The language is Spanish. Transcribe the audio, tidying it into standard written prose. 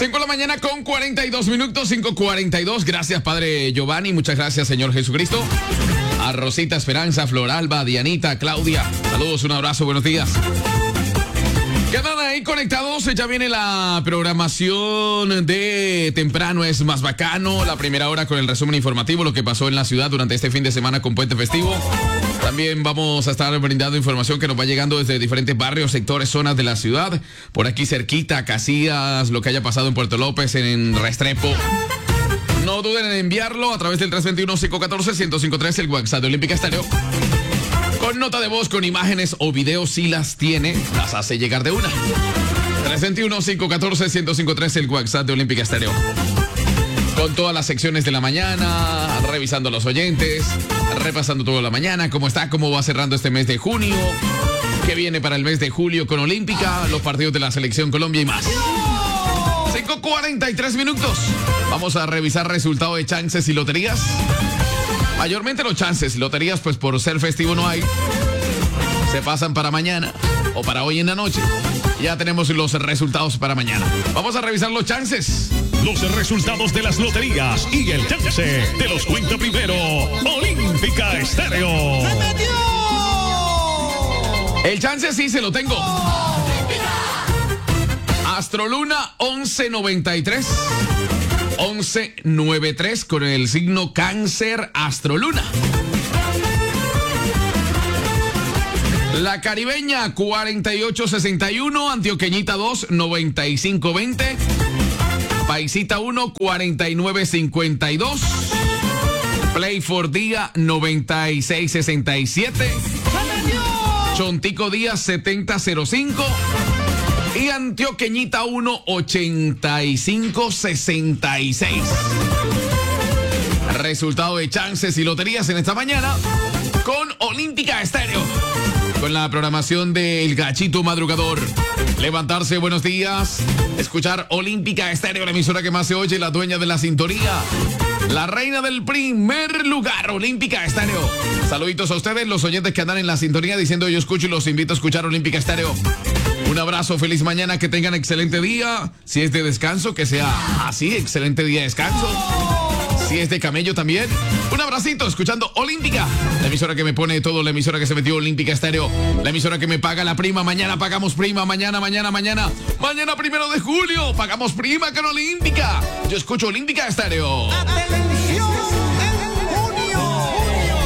5 de la mañana con 42 minutos, 5:42. Gracias, Padre Giovanni. Muchas gracias, Señor Jesucristo. A Rosita, Esperanza, Floralba, Dianita, Claudia. Saludos, un abrazo, buenos días. Quedan ahí conectados, ya viene la programación de Temprano es Más Bacano, la primera hora con el resumen informativo, lo que pasó en la ciudad durante este fin de semana con puente festivo. También vamos a estar brindando información que nos va llegando desde diferentes barrios, sectores, zonas de la ciudad. Por aquí cerquita, Casillas, lo que haya pasado en Puerto López, en Restrepo. No duden en enviarlo a través del 321-514-1053, el WhatsApp de Olímpica Estéreo. Con nota de voz, con imágenes o videos, si las tiene, las hace llegar de una. 321-514-1053, el WhatsApp de Olímpica Estéreo. Con todas las secciones de la mañana, revisando a los oyentes, repasando toda la mañana, cómo está, cómo va cerrando este mes de junio, qué viene para el mes de julio con Olímpica, los partidos de la Selección Colombia y más. 5:43 minutos. Vamos a revisar resultado de chances y loterías. Mayormente los chances, loterías, pues por ser festivo no hay. Se pasan para mañana o para hoy en la noche. Ya tenemos los resultados para mañana. Vamos a revisar los chances. Los resultados de las loterías y el chance te los cuenta primero Olímpica Estéreo. ¡Se metió! El chance sí se lo tengo. Astroluna 1193. 1193 con el signo Cáncer, Astroluna. La Caribeña 4861, Antioqueñita 2 9520, Paisita 1 4952, Play for Día 9667, Chontico Díaz 7005 y Antioqueñita 1 8566. Resultado de chances y loterías en esta mañana con Olímpica Estéreo. Con la programación del Gachito Madrugador. Levantarse, buenos días. Escuchar Olímpica Estéreo, la emisora que más se oye, la dueña de la sintonía. La reina del primer lugar, Olímpica Estéreo. Saluditos a ustedes, los oyentes que andan en la sintonía diciendo yo escucho y los invito a escuchar Olímpica Estéreo. Un abrazo, feliz mañana, que tengan excelente día. Si es de descanso, que sea así, excelente día de descanso. Si es de camello también. Un abracito, escuchando Olímpica. La emisora que me pone todo, la emisora que se metió Olímpica Estéreo. La emisora que me paga la prima. Mañana pagamos prima, mañana 1 de julio. Pagamos prima con Olímpica. Yo escucho Olímpica Estéreo.